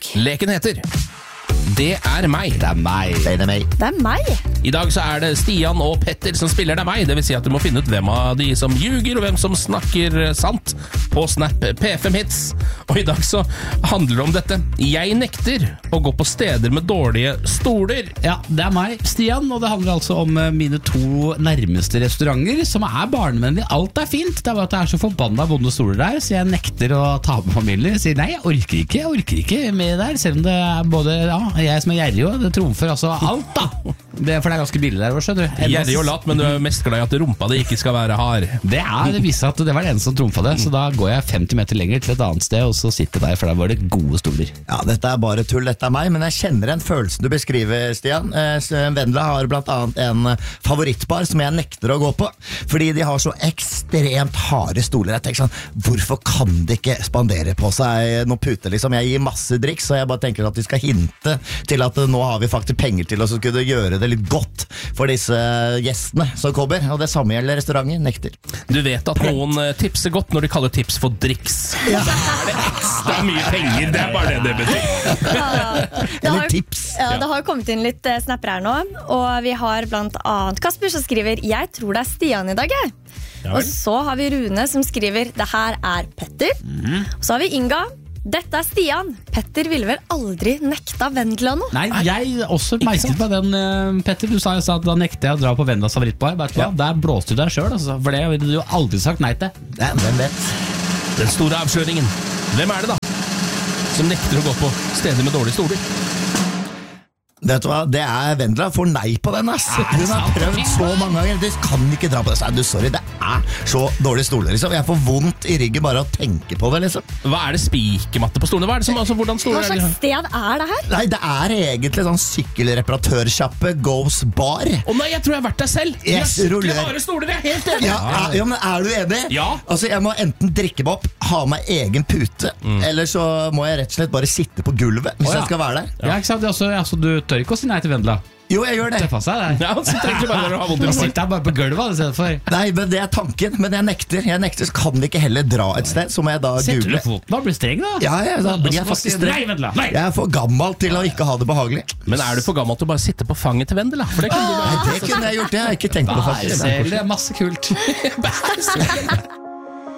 Leken heter Det er meg. Det er meg. Det er meg. Det er meg. I dag så er det Stian og Petter som spiller Det er meg. Det vil si at du må finne ut hvem av de som ljuger, og hvem som snakker sant på Snap P5 Hits. Og i dag så handler det om dette. Jeg nekter å gå på steder med dårlige stoler. Ja, det er meg, Stian, og det handler altså om mine 2 nærmeste restauranter, som er barnevennlige. Alt er fint, det er bare at det er så forbanna vonde stoler der, så jeg nekter å ta med familie. Sier nei, jeg orker ikke med der, selv om det er både, ja, jeg som er gjerrig også, det trumfer altså alt da. For det er ganske billig der, skjønner du. Gjerrig og lat, men du er mest glad i at rumpa di ikke skal være hard. Det viser at det var det eneste som trumfa det, så da går jeg 50 meter lenger til et annet sted, og så sitter jeg der, for der var det gode stoler. Ja, dette er bare tull, dette er meg, men jeg kjenner en følelsen du beskriver, Stian. Vendela har blant annet en favorittbar som jeg nekter å gå på, fordi de har så ekstremt harde stoler. Jeg tenker sånn, hvorfor kan de ikke spandere på seg noen puter, liksom? Jeg gir masse driks, så jeg bare tenker at de skal hinte til at nå har vi faktisk penger til å skulle gjøre det litt godt for disse gjestene som kommer, og det samme gjelder restauranten, nekter. Du vet at noen tipser godt når de kaller tips for driks. Ja. Er det ekstra mye penger? Det er bare det betyr. Eller tips. Ja, det har kommet inn litt snapper her nå, og vi har blant annet Kasper som skriver «Jeg tror det er Stian i dag, jeg». Og så har vi Rune som skriver «Det her er Petter». Og så har vi Inga. Dette er Stian. Petter ville vel aldri nekta Vendela nå? Nei, jeg også merket meg den, Petter. Du sa at da nekter jeg å dra på Vendelas favorittbar. Ja. Der blåste du deg selv, altså, for det ville du jo aldri sagt nei til. Ja, hvem vet? Den store avsløringen. Hvem er det da som nekter å gå på steder med dårlige stoler? Vet du hva, det er Vendela får nei på den, ass. Hun har prøvd så mange ganger. Du kan ikke dra på det. Du, sorry, det er så dårlige stoler, liksom. Jeg får vondt i ryggen bare å tenke på det, liksom. Hva er det spikermatte på stolene? Hva er det som, altså, hvordan stoler Hva slags sted er det her? Nei, det er egentlig sånn sykkelreparatørsjappe Goes Bar. Nei, jeg tror jeg har vært der selv. Yes, Skikkelig harde stoler, jeg er helt enig. Ja, men er du enig? Ja. Altså, jeg må enten drikke meg opp, ha meg egen pute, eller så må jeg rett og slett bare sitte på gulvet hvis jeg skal være der. Ja, ikke sant? Altså, du tør ikke å si nei til Vendela. Jo, jeg gjør det. Tøffa seg der. Ja, så tenker du bare når du har vondt i Du rumpa. sitter der bare på gulvet i stedet for. Nei, men det er tanken, men jeg nekter. Så kan vi ikke heller dra et sted, så må jeg da Setter du google. foten da? Blir streng da? Ja, da blir jeg faktisk streng. Nei, Vendela, nei! Jeg er for gammel til å ikke ha det behagelig. Men er du for gammel til å bare sitte på fanget til Vendela? For det kan du Nei, det kunne jeg gjort, det har jeg ikke tenkt på Nei, faktisk. selv, det er masse kult.